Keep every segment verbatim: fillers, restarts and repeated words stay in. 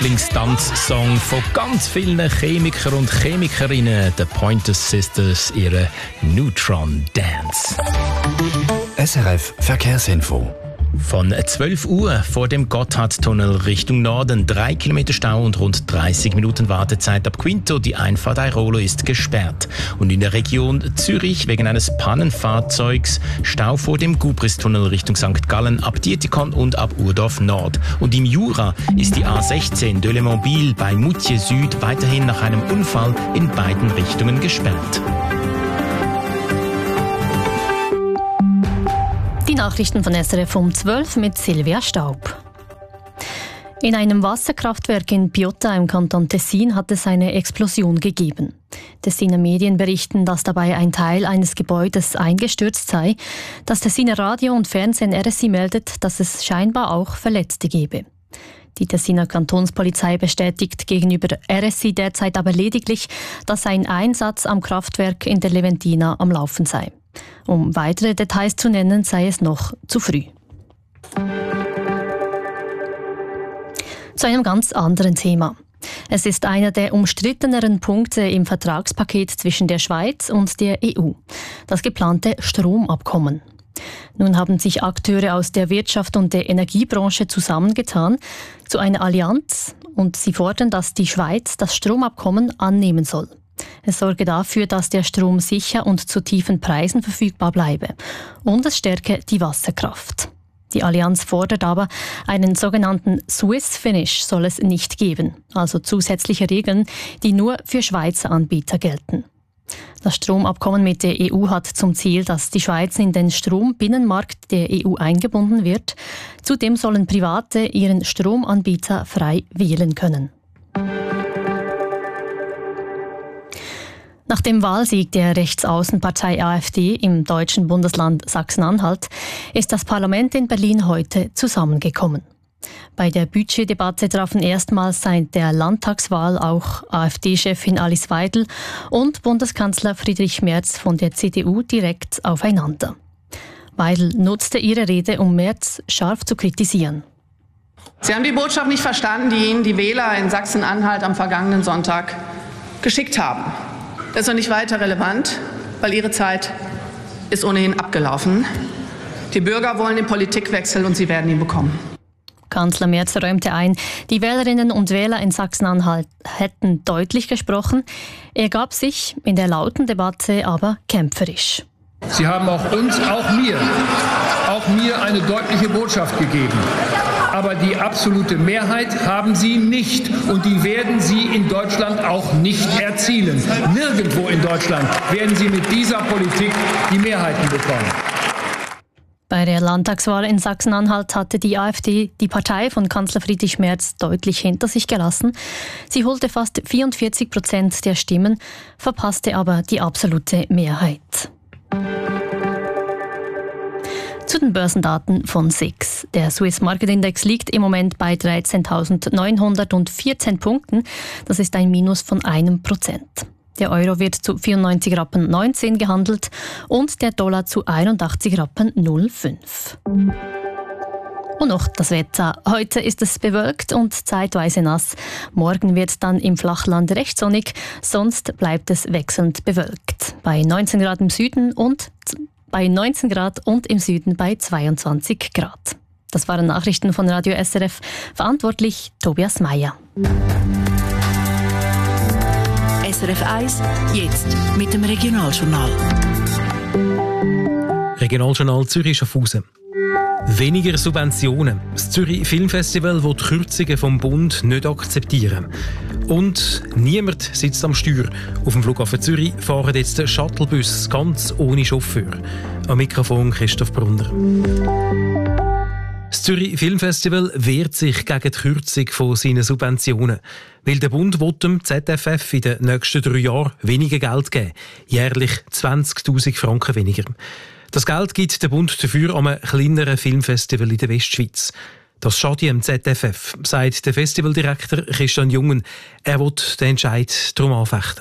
Lieblingstanzsong von ganz vielen Chemikern und Chemikerinnen, The Pointer Sisters, ihre Neutron Dance. S R F Verkehrsinfo. Von zwölf Uhr vor dem Gotthardtunnel Richtung Norden. Drei Kilometer Stau und rund dreißig Minuten Wartezeit ab Quinto. Die Einfahrt Airolo ist gesperrt. Und in der Region Zürich wegen eines Pannenfahrzeugs Stau vor dem Gubristunnel Richtung Sankt Gallen ab Dietikon und ab Urdorf Nord. Und im Jura ist die A sechzehn de Le Mobile bei Moutier Süd weiterhin nach einem Unfall in beiden Richtungen gesperrt. Die Nachrichten von S R F um zwölf mit Silvia Staub. In einem Wasserkraftwerk in Piotta im Kanton Tessin hat es eine Explosion gegeben. Tessiner Medien berichten, dass dabei ein Teil eines Gebäudes eingestürzt sei. Das Tessiner Radio und Fernsehen R S I meldet, dass es scheinbar auch Verletzte gebe. Die Tessiner Kantonspolizei bestätigt gegenüber R S I derzeit aber lediglich, dass ein Einsatz am Kraftwerk in der Leventina am Laufen sei. Um weitere Details zu nennen, sei es noch zu früh. Zu einem ganz anderen Thema. Es ist einer der umstritteneren Punkte im Vertragspaket zwischen der Schweiz und der E U, das geplante Stromabkommen. Nun haben sich Akteure aus der Wirtschaft und der Energiebranche zusammengetan zu einer Allianz und sie fordern, dass die Schweiz das Stromabkommen annehmen soll. Es sorge dafür, dass der Strom sicher und zu tiefen Preisen verfügbar bleibe. Und es stärke die Wasserkraft. Die Allianz fordert aber, einen sogenannten Swiss Finish soll es nicht geben, also zusätzliche Regeln, die nur für Schweizer Anbieter gelten. Das Stromabkommen mit der E U hat zum Ziel, dass die Schweiz in den Strombinnenmarkt der E U eingebunden wird. Zudem sollen Private ihren Stromanbieter frei wählen können. Nach dem Wahlsieg der Rechtsaußenpartei AfD im deutschen Bundesland Sachsen-Anhalt ist das Parlament in Berlin heute zusammengekommen. Bei der Budgetdebatte trafen erstmals seit der Landtagswahl auch AfD-Chefin Alice Weidel und Bundeskanzler Friedrich Merz von der C D U direkt aufeinander. Weidel nutzte ihre Rede, um Merz scharf zu kritisieren. Sie haben die Botschaft nicht verstanden, die Ihnen die Wähler in Sachsen-Anhalt am vergangenen Sonntag geschickt haben. Das ist noch nicht weiter relevant, weil Ihre Zeit ist ohnehin abgelaufen. Die Bürger wollen den Politikwechsel und sie werden ihn bekommen. Kanzler Merz räumte ein, die Wählerinnen und Wähler in Sachsen-Anhalt hätten deutlich gesprochen. Er gab sich in der lauten Debatte aber kämpferisch. Sie haben auch uns, auch mir, auch mir eine deutliche Botschaft gegeben. Aber die absolute Mehrheit haben Sie nicht und die werden Sie in Deutschland auch nicht erzielen. Nirgendwo in Deutschland werden Sie mit dieser Politik die Mehrheiten bekommen. Bei der Landtagswahl in Sachsen-Anhalt hatte die AfD die Partei von Kanzler Friedrich Merz deutlich hinter sich gelassen. Sie holte fast vierundvierzig Prozent der Stimmen, verpasste aber die absolute Mehrheit. Zu den Börsendaten von S I X. Der Swiss Market Index liegt im Moment bei dreizehntausendneunhundertvierzehn Punkten. Das ist ein Minus von einem Prozent. Der Euro wird zu vierundneunzig Rappen neunzehn gehandelt und der Dollar zu einundachtzig Rappen null Komma fünf. Und noch das Wetter. Heute ist es bewölkt und zeitweise nass. Morgen wird dann im Flachland recht sonnig, sonst bleibt es wechselnd bewölkt. Bei neunzehn Grad im Süden und bei neunzehn Grad und im Süden bei zweiundzwanzig Grad. Das waren Nachrichten von Radio S R F. Verantwortlich Tobias Meyer. S R F eins, jetzt mit dem Regionaljournal. Regionaljournal Zürich-Schaffhausen. Weniger Subventionen. Das Zürich Filmfestival will die Kürzungen vom Bund nicht akzeptieren. Und niemand sitzt am Steuer. Auf dem Flughafen Zürich fahren jetzt Shuttlebus ganz ohne Chauffeur. Am Mikrofon Christoph Brunner. Das Zürich Filmfestival wehrt sich gegen die Kürzung von seinen Subventionen. Weil der Bund will dem Z F F in den nächsten drei Jahren weniger Geld geben. Jährlich zwanzigtausend Franken weniger. Das Geld gibt der Bund dafür an einem kleineren Filmfestival in der Westschweiz. Das schadet dem Z F F, sagt der Festivaldirektor Christian Jungen. Er will den Entscheid darum anfechten.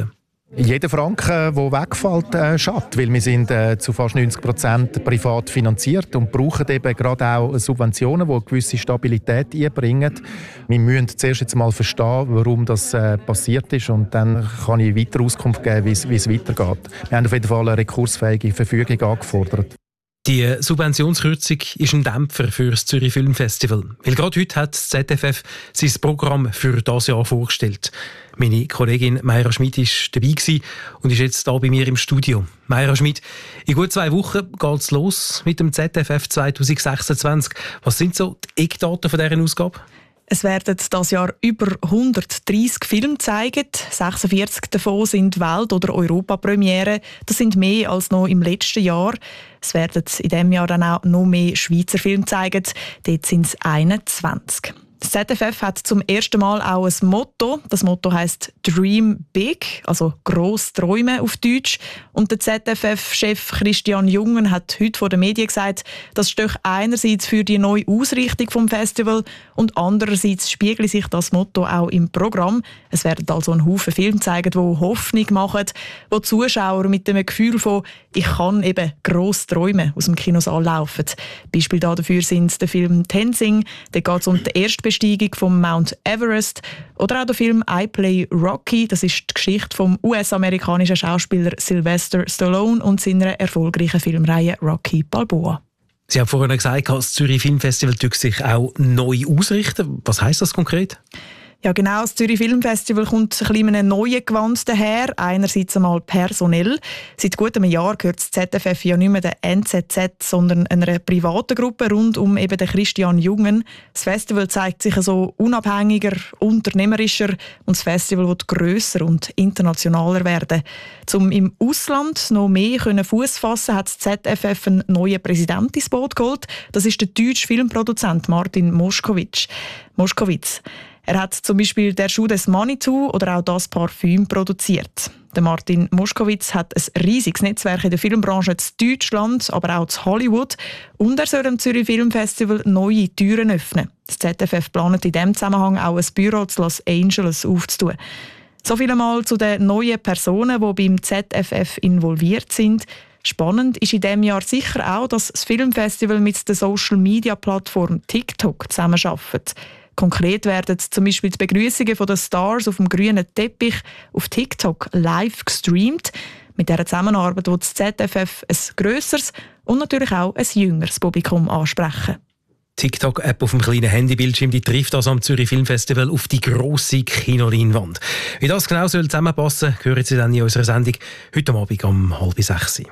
Jeder Franken, der wegfällt, äh, schadet, weil wir sind äh, zu fast neunzig Prozent privat finanziert und brauchen eben gerade auch Subventionen, die eine gewisse Stabilität einbringen. Wir müssen zuerst jetzt mal verstehen, warum das äh, passiert ist, und dann kann ich weiter Auskunft geben, wie es weitergeht. Wir haben auf jeden Fall eine rekursfähige Verfügung angefordert. Die Subventionskürzung ist ein Dämpfer für das Zürich Filmfestival. Weil gerade heute hat das Z F F sein Programm für dieses Jahr vorgestellt. Meine Kollegin Mayra Schmid war dabei und ist jetzt hier bei mir im Studio. Mayra Schmid, in gut zwei Wochen geht es los mit dem Z F F zwanzig sechsundzwanzig. Was sind so die Eckdaten von dieser Ausgabe? Es werden dieses Jahr über hundertdreissig Filme gezeigt. sechsundvierzig davon sind Welt- oder Europapremiere. Das sind mehr als noch im letzten Jahr. Es werden in diesem Jahr dann auch noch mehr Schweizer Filme gezeigt. Dort sind es einundzwanzig. Das Z F F hat zum ersten Mal auch ein Motto. Das Motto heisst «Dream Big», also «Gross träumen» auf Deutsch. Und der Z F F-Chef Christian Jungen hat heute vor den Medien gesagt, das stehe einerseits für die neue Ausrichtung vom Festival und andererseits spiegle sich das Motto auch im Programm. Es werden also einen Haufen Filme zeigen, die Hoffnung machen, wo die Zuschauer mit dem Gefühl von «Ich kann eben gross träumen» aus dem Kinosaal laufen. Beispiele dafür sind der Film «Tenzing», da geht es um die erste Besteigung vom Mount Everest, oder auch der Film «I Play Rocky», das ist die Geschichte vom U S-amerikanischen Schauspieler Sylvester Stallone und seiner erfolgreichen Filmreihe Rocky Balboa. Sie haben vorhin gesagt, das Zürich Filmfestival tut sich auch neu ausrichten. Was heisst das konkret? Ja, genau. Das Zürich Filmfestival kommt ein bisschen in einem neuen Gewand daher. Einerseits einmal personell. Seit gut einem Jahr gehört das Z F F ja nicht mehr der N Z Z, sondern einer privaten Gruppe rund um eben den Christian Jungen. Das Festival zeigt sich so unabhängiger, unternehmerischer und das Festival wird grösser und internationaler werden. Um im Ausland noch mehr Fuß fassen, hat das Z F F einen neuen Präsidenten ins Boot geholt. Das ist der deutsche Filmproduzent Martin Moschkowitz. Moschkowitz. Er hat zum Beispiel «Der Schuh des Manitou» oder auch «Das Parfüm» produziert. Der Martin Moschkowitz hat ein riesiges Netzwerk in der Filmbranche in Deutschland, aber auch in Hollywood. Und er soll am Zürich Filmfestival neue Türen öffnen. Das Z F F plant in diesem Zusammenhang auch ein Büro in Los Angeles aufzutun. So viel einmal zu den neuen Personen, die beim Z F F involviert sind. Spannend ist in diesem Jahr sicher auch, dass das Filmfestival mit der Social-Media-Plattform TikTok zusammenarbeitet. Konkret werden zum Beispiel die Begrüßungen der Stars auf dem grünen Teppich auf TikTok live gestreamt. Mit dieser Zusammenarbeit wird das Z F F ein grösseres und natürlich auch ein jüngeres Publikum ansprechen. Die TikTok-App auf dem kleinen Handybildschirm, die trifft also am Zürich Filmfestival auf die grosse Kinoleinwand. Wie das genau soll zusammenpassen, hören Sie dann in unserer Sendung heute Abend um halb sechs.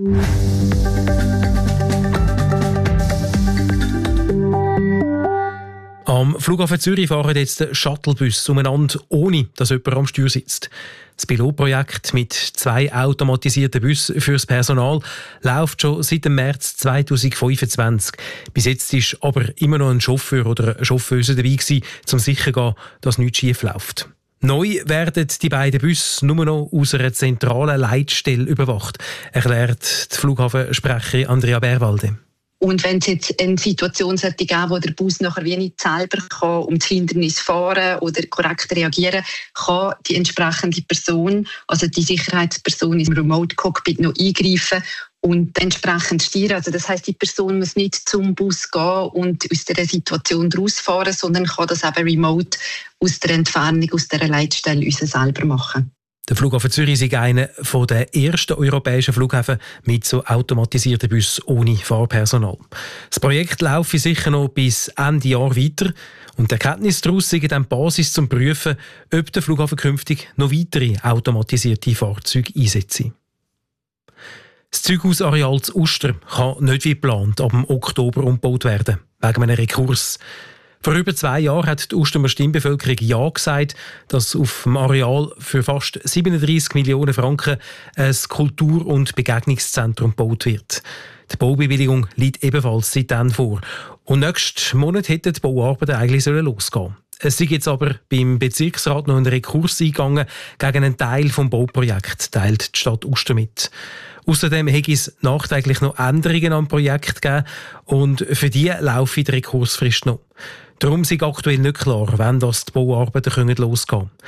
Am Flughafen Zürich fahren jetzt Shuttlebus umeinander, ohne dass jemand am Steuer sitzt. Das Pilotprojekt mit zwei automatisierten Bussen für das Personal läuft schon seit dem März zweitausendfünfundzwanzig. Bis jetzt ist aber immer noch ein Chauffeur oder eine Chauffeuse dabei gewesen, um sicherzugehen, dass nichts schief läuft. Neu werden die beiden Busse nur noch aus einer zentralen Leitstelle überwacht, erklärt die Flughafensprecherin Andrea Bärwalde. Und wenn es jetzt eine Situation sollte geben, wo der Bus nachher wie nicht selber kann, um das Hindernis fahren oder korrekt reagieren, kann die entsprechende Person, also die Sicherheitsperson im Remote-Cockpit noch eingreifen und entsprechend steuern. Also das heisst, die Person muss nicht zum Bus gehen und aus dieser Situation rausfahren, sondern kann das eben remote aus der Entfernung, aus dieser Leitstelle uns selber machen. Der Flughafen Zürich ist einer der ersten europäischen Flughäfen mit so automatisierten Bussen ohne Fahrpersonal. Das Projekt läuft sicher noch bis Ende Jahr weiter und die Erkenntnisse daraus sind dann die Basis zum Prüfen, ob der Flughafen künftig noch weitere automatisierte Fahrzeuge einsetzt. Das Zeughausareal zu Uster kann nicht wie geplant ab dem Oktober umgebaut werden, wegen einem Rekurs. Vor über zwei Jahren hat die Ustermer Stimmbevölkerung Ja gesagt, dass auf dem Areal für fast siebenunddreissig Millionen Franken ein Kultur- und Begegnungszentrum gebaut wird. Die Baubewilligung liegt ebenfalls seitdem vor. Und nächsten Monat hätten die Bauarbeiten eigentlich losgehen. Es ist jetzt aber beim Bezirksrat noch ein Rekurs eingegangen gegen einen Teil des Bauprojekts, teilt die Stadt Uster mit. Außerdem hätte es nachträglich noch Änderungen am Projekt gegeben und für die laufe die Rekursfrist noch. Darum ist aktuell nicht klar, wann das die Bauarbeiten losgehen können.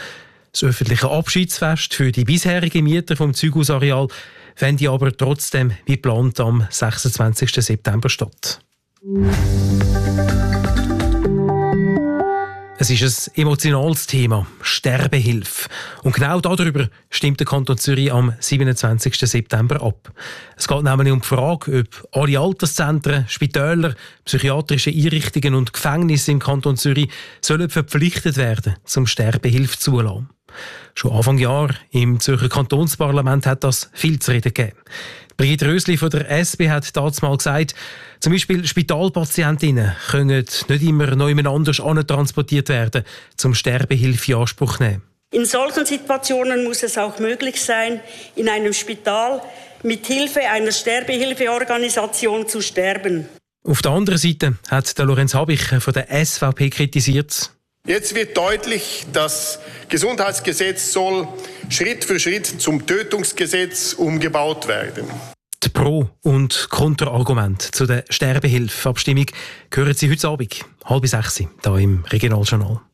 Das öffentliche Abschiedsfest für die bisherigen Mieter vom Zügausareal fände aber trotzdem wie geplant am sechsundzwanzigsten September statt. Es ist ein emotionales Thema, Sterbehilfe. Und genau darüber stimmt der Kanton Zürich am siebenundzwanzigsten September ab. Es geht nämlich um die Frage, ob alle Alterszentren, Spitäler, psychiatrische Einrichtungen und Gefängnisse im Kanton Zürich sollen verpflichtet werden, zum Sterbehilfe zulassen. Schon Anfang Jahr im Zürcher Kantonsparlament hat das viel zu reden gegeben. Brigitte Rösli von der S P hat damals mal gesagt, zum Beispiel Spitalpatientinnen können nicht immer noch jemand anders transportiert werden, zum Sterbehilfe in Anspruch nehmen. In solchen Situationen muss es auch möglich sein, in einem Spital mit Hilfe einer Sterbehilfeorganisation zu sterben. Auf der anderen Seite hat der Lorenz Habich von der S V P kritisiert. Jetzt wird deutlich, das Gesundheitsgesetz soll Schritt für Schritt zum Tötungsgesetz umgebaut werden. Die Pro- und Kontraargumente zu der Sterbehilfe-Abstimmung hören Sie heute Abend, halb sechs, hier im Regionaljournal.